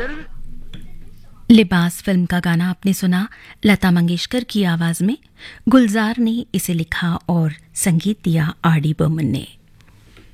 लिबास फिल्म का गाना आपने सुना लता मंगेशकर की आवाज में। गुलजार ने इसे लिखा और संगीत दिया आर डी बर्मन ने।